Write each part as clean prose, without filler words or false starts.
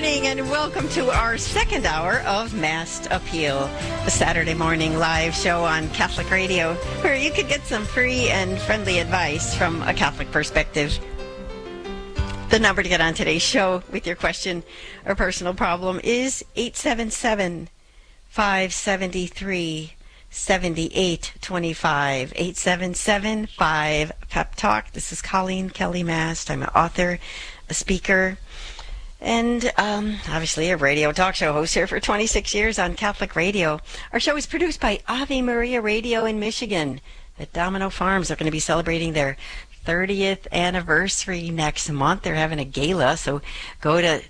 morning and welcome to our second hour of Mass Appeal, the Saturday morning live show on Catholic Radio, where you could get some free and friendly advice from a Catholic perspective. The number to get on today's show with your question or personal problem is 877-573-7825, 877-5-PEP-TALK. This is Colleen Kelly Mast. I'm an author, a speaker, and obviously a radio talk show host here for 26 years on Catholic Radio. Our show is produced by Ave Maria Radio in Michigan at Domino Farms. They're going to be celebrating their 30th anniversary next month. They're having a gala, so go to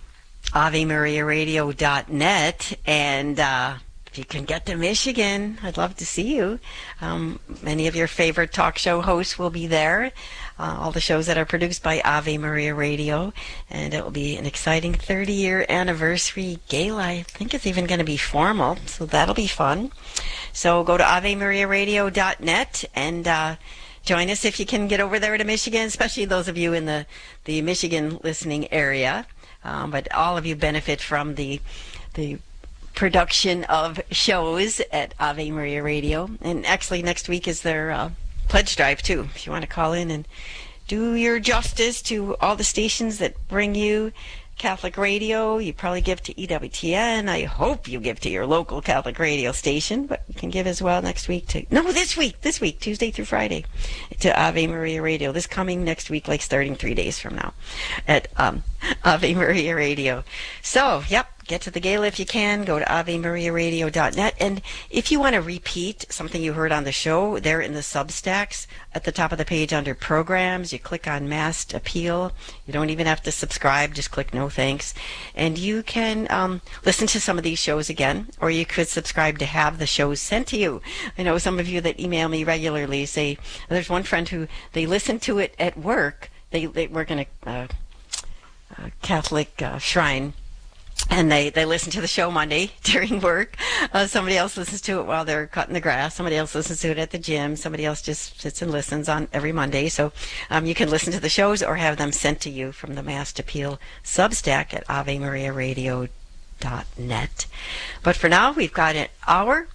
AveMariaRadio.net and if you can get to Michigan, I'd love to see you. Many of your favorite talk show hosts will be there. All the shows that are produced by Ave Maria Radio, and it will be an exciting 30-year anniversary gala. I think it's even going to be formal, so that'll be fun. So go to AveMariaRadio.net and join us if you can get over there to Michigan, especially those of you in the Michigan listening area. But all of you benefit from the production of shows at Ave Maria Radio. And actually next week is their pledge drive too, if you want to call in and do your justice to all the stations that bring you Catholic radio. You probably give to EWTN. I hope you give to your local Catholic radio station, but you can give as well next week to, no, this week, Tuesday through Friday, to Ave Maria Radio. This coming next week, like starting 3 days from now at Ave Maria Radio. So, yep. Get to the gala if you can. Go to AveMariaRadio.net. And if you want to repeat something you heard on the show, they're in the Substacks at the top of the page under Programs. You click on Mass Appeal. You don't even have to subscribe. Just click No Thanks. And you can listen to some of these shows again, or you could subscribe to have the shows sent to you. I know some of you that email me regularly say, there's one friend who, they listen to it at work. They work in a Catholic shrine. And they listen to the show Monday during work. Somebody else listens to it while they're cutting the grass. Somebody else listens to it at the gym. Somebody else just sits and listens on every Monday. So you can listen to the shows or have them sent to you from the Mass Appeal Substack at AveMariaRadio.net. But for now, we've got an hour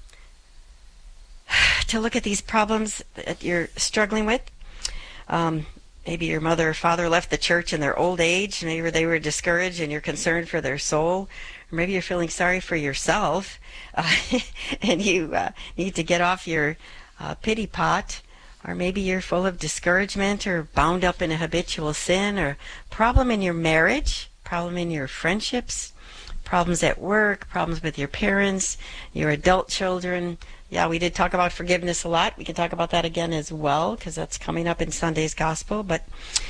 to look at these problems that you're struggling with. Maybe your mother or father left the church in their old age. Maybe they were discouraged and you're concerned for their soul. Or maybe you're feeling sorry for yourself and you need to get off your pity pot. Or maybe you're full of discouragement or bound up in a habitual sin, or problem in your marriage, problem in your friendships, problems at work, problems with your parents, your adult children. Yeah, we did talk about forgiveness a lot. We can talk about that again as well, because that's coming up in Sunday's Gospel. But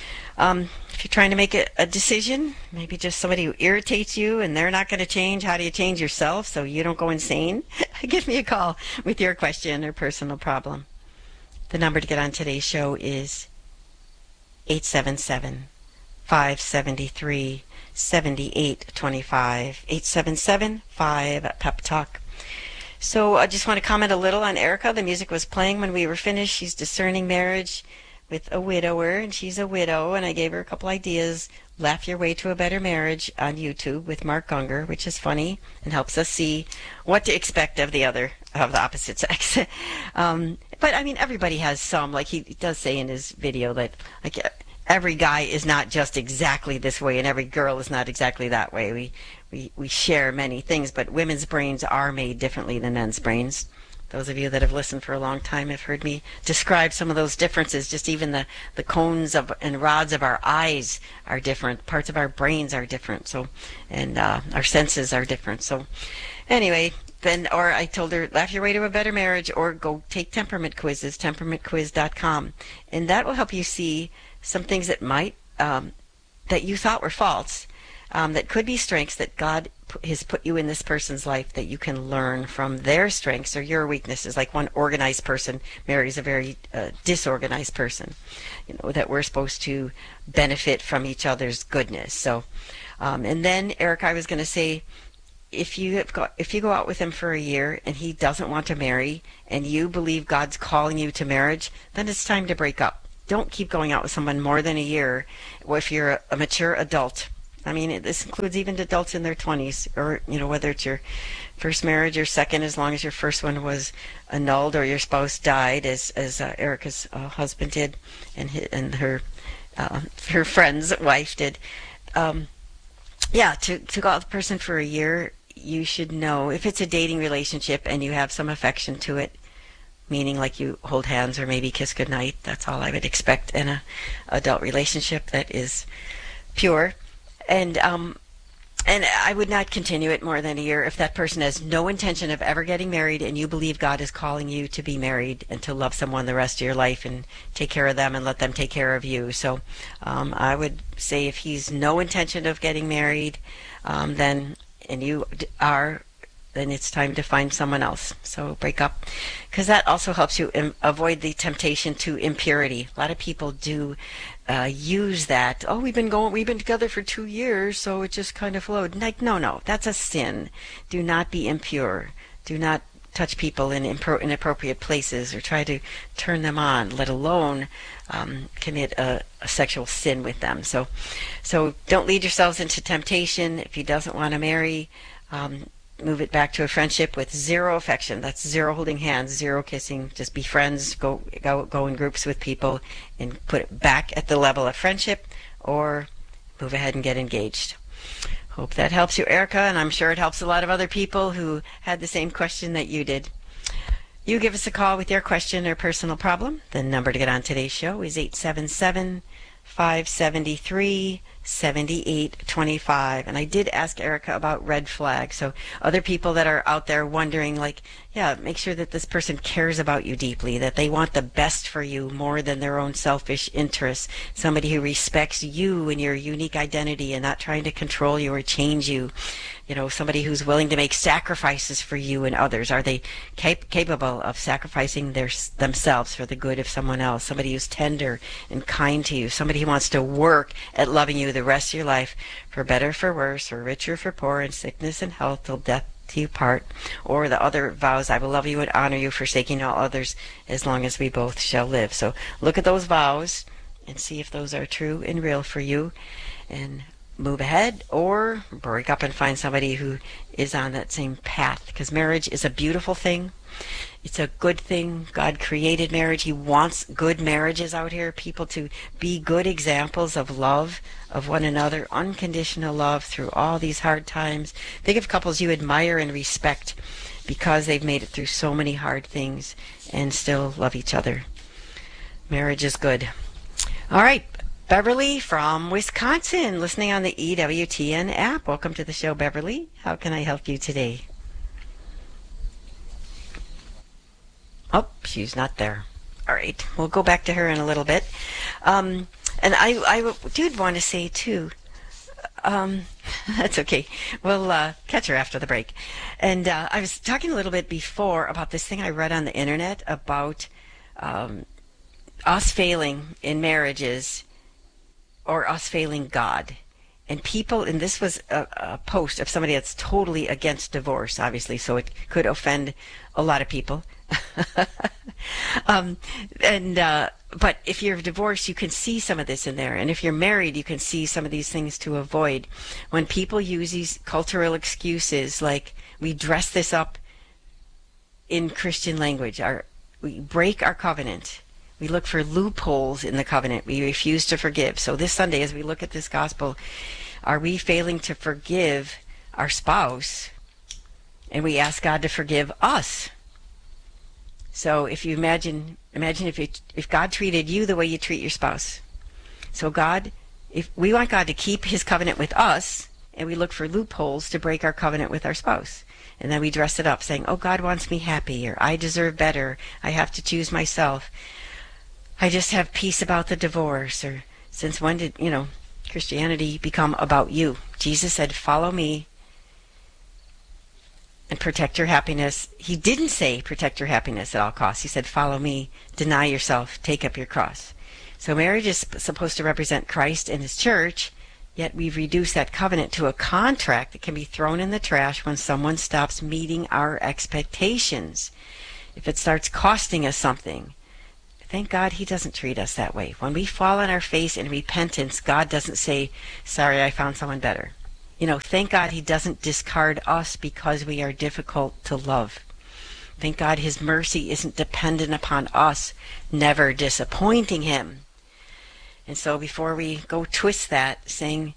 if you're trying to make a decision, maybe just somebody who irritates you and they're not going to change, how do you change yourself so you don't go insane? Give me a call with your question or personal problem. The number to get on today's show is 877-573-7825, 877-5-PEP-TALK. So I just want to comment a little on Erica. The music was playing when we were finished. She's discerning marriage with a widower, and she's a widow, and I gave her a couple ideas. Laugh Your Way to a Better Marriage on YouTube with Mark Gungor, which is funny and helps us see what to expect of the opposite sex. But I mean, everybody has some, like he does say in his video that like every guy is not just exactly this way and every girl is not exactly that way. We share many things, but women's brains are made differently than men's brains. Those of you that have listened for a long time have heard me describe some of those differences. Just even the cones and rods of our eyes are different. Parts of our brains are different. So, and our senses are different. So, anyway, or I told her, laugh your way to a better marriage, or go take temperament quizzes, temperamentquiz.com, and that will help you see some things that might that you thought were faults. That could be strengths that God has put you in this person's life that you can learn from their strengths or your weaknesses. Like one organized person marries a very disorganized person, that we're supposed to benefit from each other's goodness. So, and then Eric, I was going to say, if you go out with him for a year and he doesn't want to marry and you believe God's calling you to marriage, then it's time to break up. Don't keep going out with someone more than a year if you're a mature adult. I mean, this includes even adults in their 20s, or, whether it's your first marriage or second, as long as your first one was annulled or your spouse died, as Erica's husband did, and her friend's wife did. Um, yeah, to go out with a person for a year, you should know if it's a dating relationship and you have some affection to it, meaning like you hold hands or maybe kiss goodnight. That's all I would expect in a adult relationship that is pure. And I would not continue it more than a year if that person has no intention of ever getting married and you believe God is calling you to be married and to love someone the rest of your life and take care of them and let them take care of you. So I would say if he's no intention of getting married, then and you are, then it's time to find someone else. So break up, because that also helps you avoid the temptation to impurity. A lot of people do use that. Oh, we've been together for 2 years, so it just kind of flowed. Like, no, that's a sin. Do not be impure. Do not touch people in inappropriate places or try to turn them on, let alone commit a sexual sin with them. So don't lead yourselves into temptation. If he doesn't want to marry, move it back to a friendship with zero affection. That's zero holding hands, zero kissing. Just be friends. Go in groups with people, and put it back at the level of friendship, or move ahead and get engaged. Hope that helps you, Erica, and I'm sure it helps a lot of other people who had the same question that you did. You give us a call with your question or personal problem. The number to get on today's show is 877-573-7825. And I did ask Erica about red flags. So other people that are out there wondering, like, yeah, make sure that this person cares about you deeply, that they want the best for you more than their own selfish interests. Somebody who respects you and your unique identity and not trying to control you or change you. Somebody who's willing to make sacrifices for you and others. Are they capable of sacrificing themselves for the good of someone else? Somebody who's tender and kind to you. Somebody who wants to work at loving you the rest of your life, for better, for worse, for richer, for poor, in sickness and health, till death do you part. Or the other vows, I will love you and honor you, forsaking all others, as long as we both shall live. So look at those vows and see if those are true and real for you, and move ahead, or break up and find somebody who is on that same path, because marriage is a beautiful thing. It's a good thing. God created marriage. He wants good marriages out here, people to be good examples of love of one another, unconditional love through all these hard times. Think of couples you admire and respect because they've made it through so many hard things and still love each other. Marriage is good. All right. Beverly from Wisconsin, listening on the EWTN app. Welcome to the show, Beverly. How can I help you today? Oh, she's not there. All right, we'll go back to her in a little bit. And I did want to say, too, that's okay. We'll catch her after the break. And I was talking a little bit before about this thing I read on the internet about us failing in marriages, or us failing God. And people, and this was a post of somebody that's totally against divorce, obviously, so it could offend a lot of people. But if you're divorced, you can see some of this in there. And if you're married, you can see some of these things to avoid. When people use these cultural excuses, like we dress this up in Christian language, we break our covenant. We look for loopholes in the covenant. We refuse to forgive. So this Sunday, as we look at this gospel, are we failing to forgive our spouse? And we ask God to forgive us. So if you imagine if God treated you the way you treat your spouse. So if we want God to keep his covenant with us, and we look for loopholes to break our covenant with our spouse. And then we dress it up saying, oh, God wants me happy, or I deserve better. I have to choose myself. I just have peace about the divorce. Or since when did, Christianity become about you? Jesus said, follow me and protect your happiness. He didn't say protect your happiness at all costs. He said, follow me, deny yourself, take up your cross. So marriage is supposed to represent Christ and his church, yet we've reduced that covenant to a contract that can be thrown in the trash when someone stops meeting our expectations. If it starts costing us something, Thank God he doesn't treat us that way. When we fall on our face in repentance, God doesn't say, sorry, I found someone better. Thank God he doesn't discard us because we are difficult to love. Thank God his mercy isn't dependent upon us never disappointing him. And so before we go twist that, saying,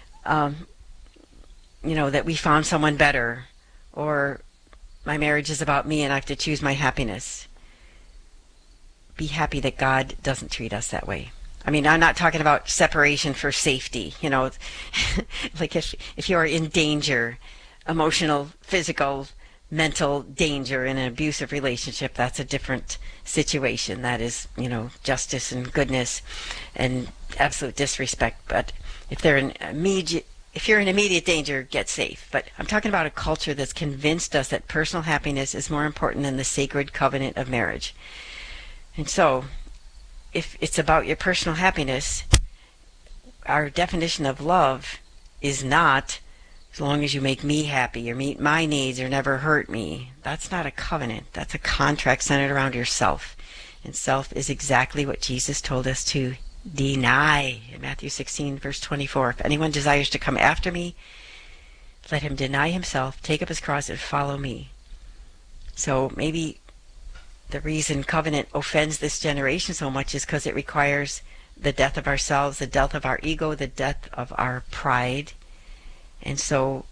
that we found someone better, or my marriage is about me and I have to choose my happiness, be happy that God doesn't treat us that way. I mean, I'm not talking about separation for safety, like if you're in danger, emotional, physical, mental danger in an abusive relationship, that's a different situation. That is, justice and goodness and absolute disrespect. But if you're in immediate danger, get safe. But I'm talking about a culture that's convinced us that personal happiness is more important than the sacred covenant of marriage. And so, if it's about your personal happiness, our definition of love is not, as long as you make me happy or meet my needs or never hurt me. That's not a covenant. That's a contract centered around yourself. And self is exactly what Jesus told us to deny in Matthew 16, verse 24. If anyone desires to come after me, let him deny himself, take up his cross, and follow me. So maybe the reason covenant offends this generation so much is because it requires the death of ourselves, the death of our ego, the death of our pride. And so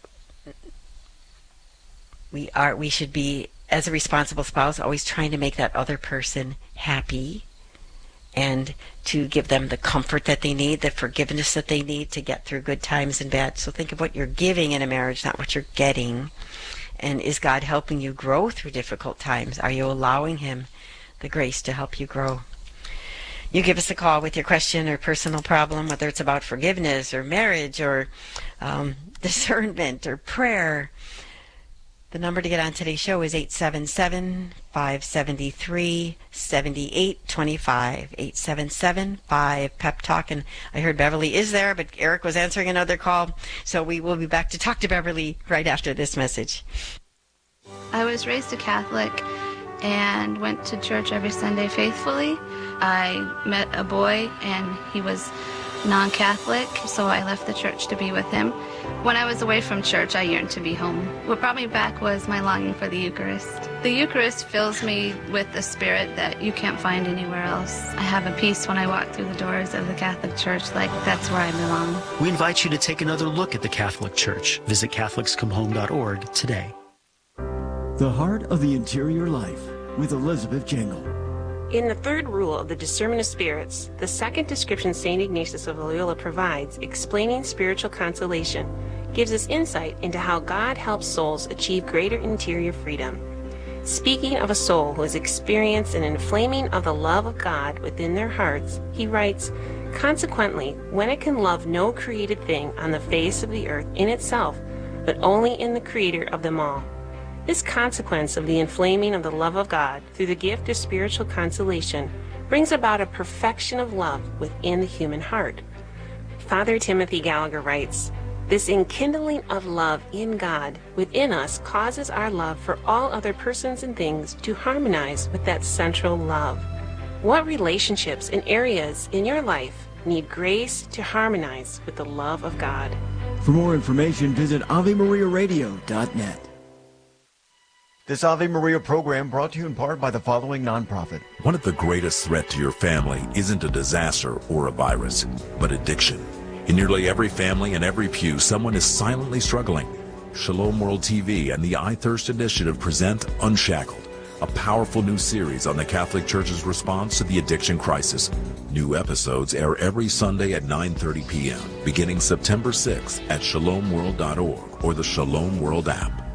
we should be, as a responsible spouse, always trying to make that other person happy and to give them the comfort that they need, the forgiveness that they need to get through good times and bad. So think of what you're giving in a marriage, not what you're getting. And is God helping you grow through difficult times? Are you allowing him the grace to help you grow? You give us a call with your question or personal problem, whether it's about forgiveness or marriage or discernment or prayer. The number to get on today's show is 877-573-7825, 877-5-PEP-TALK. And I heard Beverly is there, but Eric was answering another call, so we will be back to talk to Beverly right after this message. I was raised a Catholic and went to church every Sunday faithfully. I met a boy and he was non-Catholic, so I left the church to be with him. When I was away from church, I yearned to be home. What brought me back was my longing for the Eucharist. The Eucharist fills me with the spirit that you can't find anywhere else. I have a peace when I walk through the doors of the Catholic Church, like that's where I belong. We invite you to take another look at the Catholic Church. Visit CatholicsComeHome.org today. The Heart of the Interior Life with Elizabeth Jingle. In the third rule of the discernment of spirits, the second description St. Ignatius of Loyola provides, explaining spiritual consolation, gives us insight into how God helps souls achieve greater interior freedom. Speaking of a soul who has experienced an inflaming of the love of God within their hearts, he writes, "Consequently, when it can love no created thing on the face of the earth in itself, but only in the Creator of them all, this consequence of the inflaming of the love of God through the gift of spiritual consolation brings about a perfection of love within the human heart." Father Timothy Gallagher writes, "This enkindling of love in God within us causes our love for all other persons and things to harmonize with that central love." What relationships and areas in your life need grace to harmonize with the love of God? For more information, visit AveMariaRadio.net. This Ave Maria program brought to you in part by the following nonprofit. One of the greatest threats to your family isn't a disaster or a virus, but addiction. In nearly every family and every pew, someone is silently struggling. Shalom World TV and the I Thirst Initiative present Unshackled, a powerful new series on the Catholic Church's response to the addiction crisis. New episodes air every Sunday at 9:30 p.m., beginning September 6th at shalomworld.org or the Shalom World app.